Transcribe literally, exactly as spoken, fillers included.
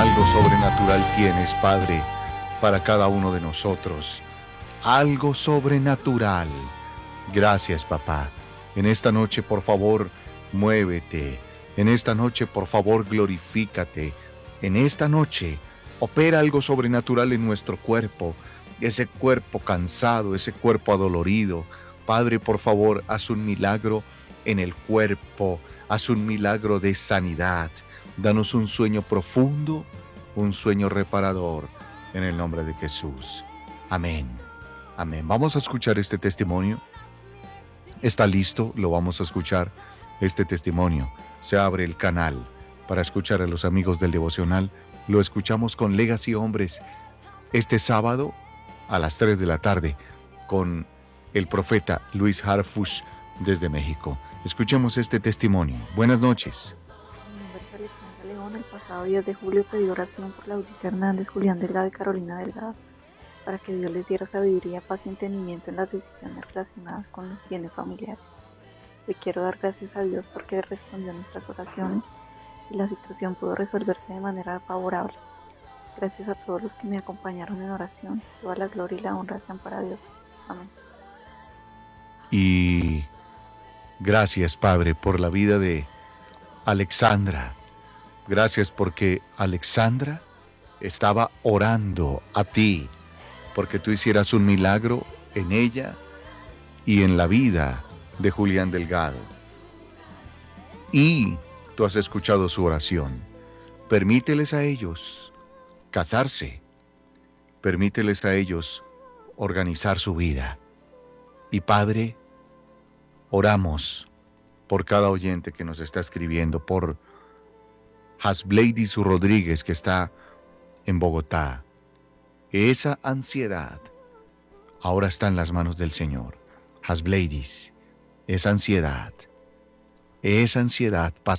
Algo sobrenatural tienes, Padre, para cada uno de nosotros. Algo sobrenatural. Gracias, papá. En esta noche, por favor, muévete. En esta noche, por favor, glorifícate. En esta noche, opera algo sobrenatural en nuestro cuerpo. Ese cuerpo cansado, ese cuerpo adolorido. Padre, por favor, haz un milagro en el cuerpo. Haz un milagro de sanidad. Danos un sueño profundo, un sueño reparador, en el nombre de Jesús. Amén. Amén. Vamos a escuchar este testimonio. ¿Está listo? Lo vamos a escuchar, este testimonio. Se abre el canal para escuchar a los amigos del devocional. Lo escuchamos con Legacy Hombres este sábado a las tres de la tarde con el profeta Luis Harfush desde México. Escuchemos este testimonio. Buenas noches. Mi nombre es Alexandra León. El pasado diez de julio pedí oración por Lauricia Hernández, Julián Delgado y Carolina Delgado, para que Dios les diera sabiduría, paz y entendimiento en las decisiones relacionadas con los bienes familiares. Le quiero dar gracias a Dios porque respondió a nuestras oraciones y la situación pudo resolverse de manera favorable. Gracias a todos los que me acompañaron en oración. Toda la gloria y la honra sean para Dios. Amén. Y gracias, Padre, por la vida de Alexandra. Gracias porque Alexandra estaba orando a ti, porque tú hicieras un milagro en ella y en la vida de Julián Delgado. Y tú has escuchado su oración. Permíteles a ellos casarse. Permíteles a ellos organizar su vida. Y Padre, oramos por cada oyente que nos está escribiendo, por Hasbleidis Rodríguez, que está en Bogotá. Esa ansiedad ahora está en las manos del Señor. Hasbleidis, esa ansiedad, esa ansiedad pasa.